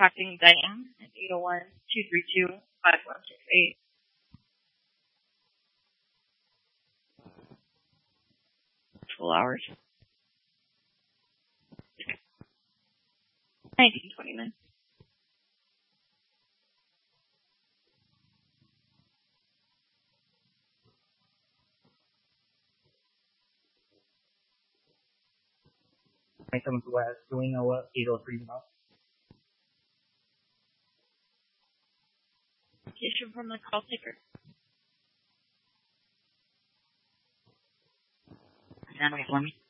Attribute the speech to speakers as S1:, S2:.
S1: contacting Diane at 801-232-5168. Full hours. 1929.
S2: West, do we know what 803 is about?
S1: Issue from the call taker.
S3: Stand away for me.